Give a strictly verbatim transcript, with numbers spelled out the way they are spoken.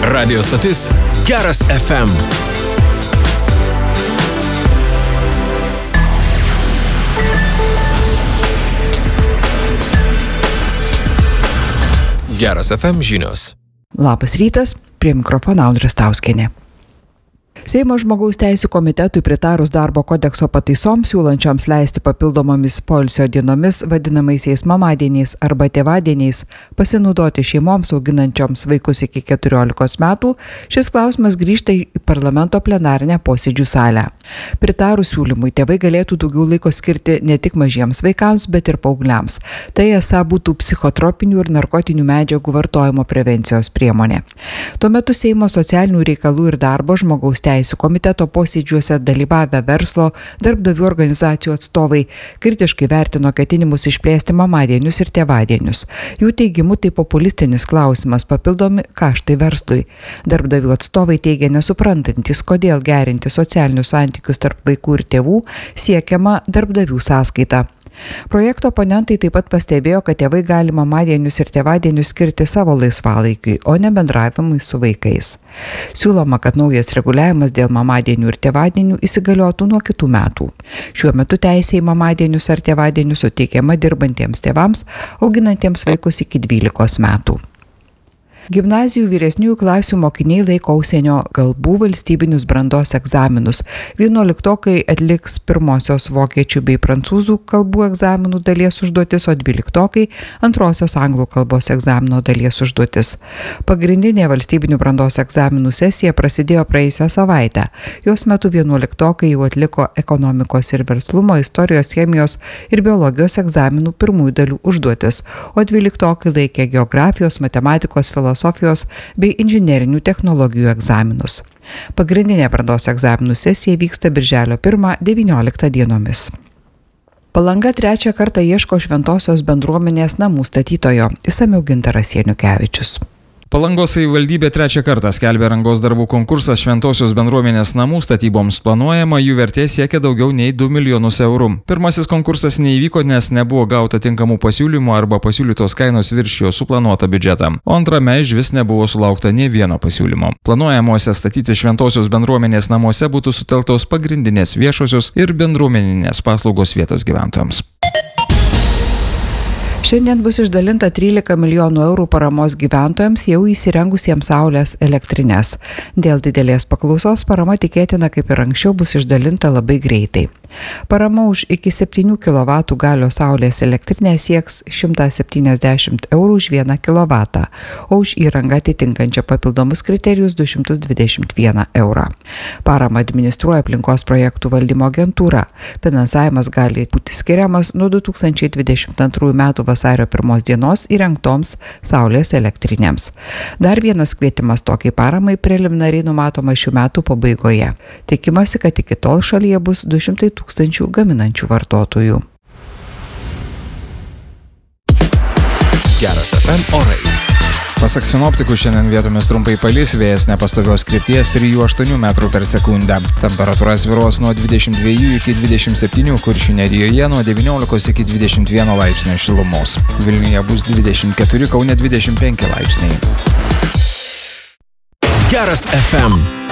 Radio stotis Geras F M. Geras F M žinios. Labas rytas, prie mikrofono Audra Stauskienė. Seimo žmogaus teisių komitetui pritarus darbo kodekso pataisoms, siūlančioms leisti papildomomis poilsio dienomis, vadinamaisiais mamadieniais arba tėvadieniais, pasinaudoti šeimoms auginančioms vaikus iki keturiolikos metų, šis klausimas grįžta į parlamento plenarinę posėdžių salę. Pritarus siūlymui, tėvai galėtų daugiau laiko skirti ne tik mažiems vaikams, bet ir paaugliams. Tai esą būtų psichotropinių ir narkotinių medžiagų vartojimo prevencijos priemonė. Tuo metu Seimo socialinių reikalų ir darbo žmogaus teisių Teisų komiteto posėdžiuose dalyvavę verslo, darbdavių organizacijų atstovai kritiškai vertino ketinimus išplėsti mamadienius ir tėvadienius. Jų teigimu tai populistinis klausimas, papildomi kaštai verslui. Darbdavių atstovai teigia nesuprantantis, kodėl gerinti socialinius santykius tarp vaikų ir tėvų siekiama darbdavių sąskaita. Projekto oponentai taip pat pastebėjo, kad tėvai gali mamadienius ir tėvadienius skirti savo laisvalaikiui, o ne bendravimui su vaikais. Siūloma, kad naujas reguliavimas dėl mamadienių ir tėvadienių įsigaliotų nuo kitų metų. Šiuo metu teisė į mamadienius ar tėvadienius suteikiama dirbantiems tėvams, auginantiems vaikus iki dvylikos metų. Gimnazijų vyresniųjų klasių mokiniai laiko užsienio kalbų valstybinius brandos egzaminus. Vienuoliktokai atliks pirmosios vokiečių bei prancūzų kalbų egzaminų dalies užduotis, o dvyliktokai antrosios anglų kalbos egzamino dalies užduotis. Pagrindinė valstybinių brandos egzaminų sesija prasidėjo praėjusią savaitę. Jos metu vienuoliktokai jau atliko ekonomikos ir verslumo, istorijos, chemijos ir biologijos egzaminų pirmųjų dalių užduotis, o dvyliktokai laikė geografijos, matematikos, filosofijos filosofijos bei inžinerinių technologijų egzaminus. Pagrindinė brandos egzaminų sesija vyksta birželio pirmą devynioliktą dienomis. Palanga trečią kartą ieško šventosios bendruomenės namų statytojo. Išsamiau Gintaras Janukevičius. Palangos savivaldybė trečią kartą skelbė rangos darbų konkursą šventosios bendruomenės namų statyboms. Planuojama, jų vertė siekia daugiau nei du milijonus eurų. Pirmasis konkursas neįvyko, nes nebuvo gauta tinkamų pasiūlymų arba pasiūlytos kainos viršijo suplanuotą biudžetą. O antrame išvis nebuvo sulaukta nė vieno pasiūlymo. Planuojamuose statyti šventosios bendruomenės namuose būtų sutelktos pagrindinės viešosios ir bendruomeninės paslaugos vietos gyventojams. Šiandien bus išdalinta trylika milijonų eurų paramos gyventojams jau įsirengusiems saulės elektrines. Dėl didelės paklausos parama tikėtina, kaip ir anksčiau, bus išdalinta labai greitai. Parama už iki septynių kilovatų galios saulės elektrinę sieks šimtą septyniasdešimt eurų už vieną kilovatą, o už įrangą atitinkančią papildomus kriterijus du šimtus dvidešimt vieną eurą. Paramą administruoja aplinkos projektų valdymo agentūra. Finansavimas gali būti skiriamas nuo du tūkstančiai dvidešimt antrųjų metų vasario pirmos dienos įrengtoms saulės elektrinėms. Dar vienas kvietimas tokiai paramai preliminariai numatoma šių metų pabaigoje. Tikimasi, kad iki tol šalyje bus du šimtai tūkstančių gaminančių vartotojų. Geras F M orai. Pasak sinoptikų, šiandien vietomis trumpai palis, vėjas nepastovios krypties trijų aštuonių metrų per sekundę. Temperatūra svyruos nuo dvidešimt dviejų iki dvidešimt septynių, Kuršių nerijoje nuo devyniolikos iki dvidešimt vieno laipsnio šilumos. Vilniuje bus dvidešimt keturi, Kaune dvidešimt penki laipsniai. Geras F M.